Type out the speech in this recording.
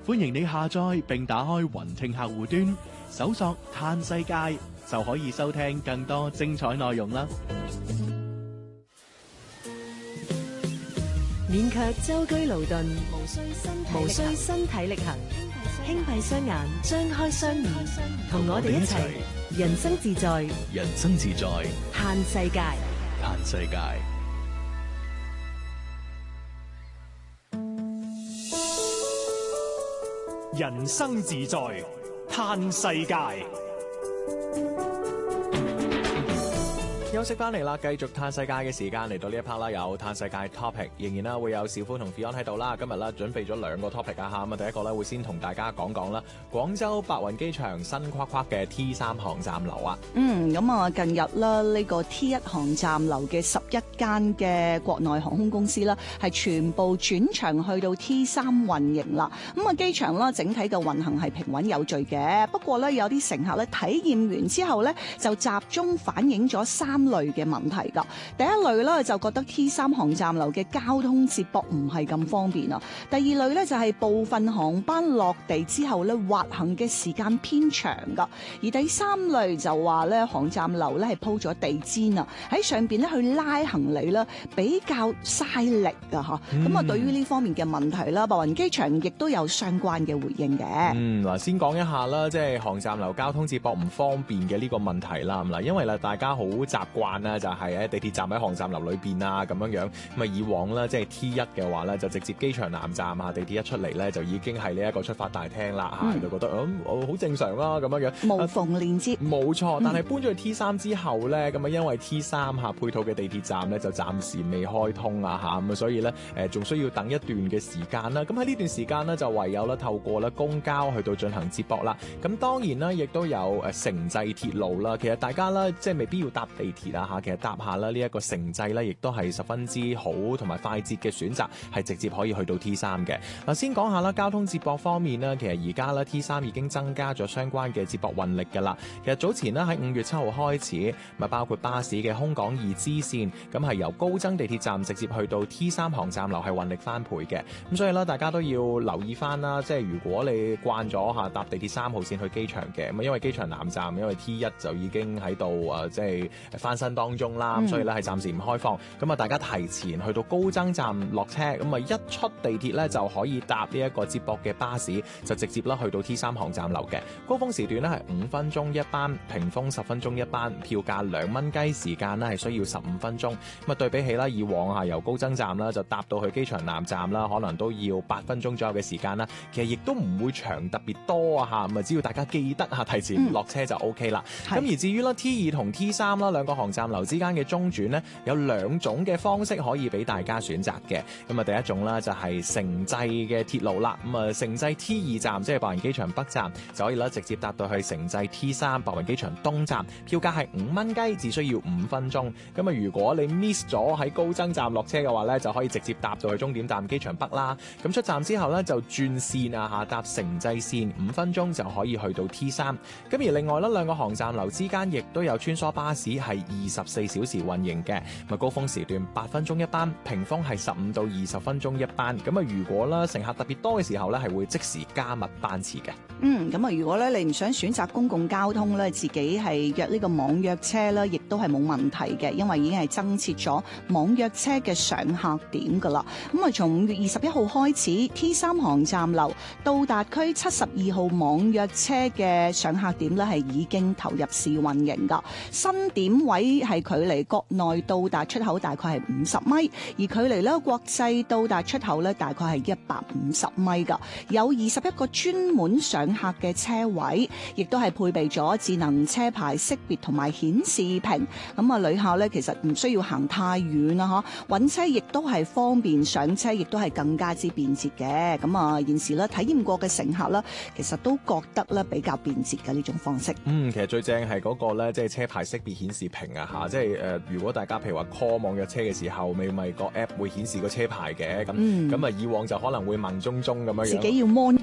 歡迎你下載並打開雲聽客戶端，搜索嘆世界就可以收聽更多精彩內容啦。 勉強舟車勞頓，無需身體力行，輕閉雙眼，張開雙耳，同我哋一齊人生自在， 人生自在， 嘆世界， 嘆世界。 人生自在，嘆世界。 休息翻嚟啦，繼續嘆世界嘅時間嚟到呢一 part 啦，有嘆世界 topic， 仍然啦會有小夫同 Fion 喺度啦。今日啦準備咗兩個 topic 啊嚇，咁啊第一個咧會先同大家講講啦，廣州白雲機場新框框嘅 T3 航站樓啊。 咁啊近日啦呢個 T1 航站樓嘅11間嘅國內航空公司啦，係全部轉場去到 T3 運營啦。咁啊機場啦整體嘅運行係平穩有序嘅，不過咧有啲乘客咧體驗完之後咧就集中反映咗3類嘅問題㗎。第一類咧就覺得 T3 航站樓嘅交通接駁唔係咁方便啊。第二類咧就係部分航班落地之後咧滑行嘅時間偏長㗎。而第三類就話咧航站樓咧係鋪咗地氈啊，喺上邊咧去拉行李啦，比較嘥力㗎嚇。咁啊對於呢方面嘅問題啦，白雲機場亦都有相關嘅回應嘅。 嗱先講一下啦，即係航站樓交通接駁唔方便嘅呢個問題啦。嗱，因為啦大家好習慣啦，就係喺地鐵站喺航站樓裏邊啊咁樣樣。咁啊以往啦，即係 T1 嘅話咧，就直接機場南站啊，地鐵一出嚟咧就已經係呢一個出發大廳啦嚇，就覺得好正常啦咁樣樣。 無縫連接。 冇錯，但係搬咗去 T3 之後咧，咁啊因為 T3 嚇配套嘅地鐵站咧就暫時未開通啊嚇，咁啊所以咧仲需要等一段嘅時間啦。咁喺呢段時間咧就唯有咧透過咧公交去到進行接駁啦。咁當然啦，亦都有城際鐵路啦。其實大家咧即係未必要搭地鐵啊嚇，其實搭下啦呢一個城際咧，亦都係十分之好同埋快捷嘅選擇，係直接可以去到 T3 嘅。嗱，先講下啦，交通接駁方面呢，其實而家咧 T3 已經增加咗相關嘅接駁運力㗎啦。其實早前呢，喺5月7號開始，咪包括巴士嘅空港2支線，咁係由高增地鐵站直接去到 T3 航站樓係運力翻倍嘅。咁所以咧，大家都要留意翻啦，即係如果你慣咗嚇搭地鐵3號線去機場嘅，咁因為機場南站因為 T1 就已經喺度即係翻新當中啦，咁所以咧係暫時唔開放。咁啊，大家提前去到高增站落車，咁啊一出地鐵咧就可以搭呢一個接駁嘅巴士，就直接啦去到 T3 航站樓嘅。高峰時段咧係5分鐘一班，平峰10分鐘一班，票價2蚊雞，時間咧係需要15分鐘。咁啊對比起啦以往啊由高增站啦就搭到去機場南站啦，可能都要8分鐘左右嘅時間啦。其實亦都唔會長特別多啊嚇，咁啊只要大家記得提前落車就 OK 啦。咁而至於啦 T2 同 T3 啦兩個航站樓之間嘅中轉呢，有2種嘅方式可以俾大家選擇嘅。咁啊第一種啦就係城際嘅鐵路啦，咁啊城際 T2 站即係白雲機場北站就可以啦直接搭到去城際 T3 白雲機場東站，票價係5蚊雞，只需要5分鐘。咁啊如果你 miss 咗喺高增站落車嘅話咧，就可以直接搭到去終點站機場北啦。咁出站之後咧就轉線啊嚇，搭城際線5分鐘就可以去到 T3。咁而另外咧兩個航站樓之間亦都有穿梭巴士係24小時運營嘅。咁啊高峰時段8分鐘一班，平峰係15到20分鐘一班。咁啊如果啦乘客特別多嘅時候咧，係會即時加密班次嘅。 咁啊如果咧你唔想選擇公共交通咧，自己係約呢個網約車啦，亦都係冇問題嘅，因為已經係增設咗網約車嘅上客點噶啦。咁啊從5月21號開始 T3 航站樓到達區72號網約車嘅上客點咧係已經投入試運營噶。新點位係距離國內到達出口大概係50米，而距離咧國際到達出口咧大概係150米噶。有21個專門上客嘅車位，亦都係配備咗智能車牌識別同埋顯示屏。咁啊旅客咧其實唔需要行太遠啦嗬，揾車亦都係方便上車，亦都係更加之便捷嘅。咁啊現時咧體驗過嘅乘客啦，其實都覺得咧比較便捷嘅呢種方式。 其實最正係嗰個咧，即係車牌識別顯示屏啊嚇，即係如果大家譬如話 call 網約車嘅時候，咪個 app 會顯示個車牌嘅，咁啊以往就可能會盲中中咁樣樣， 自己要 mon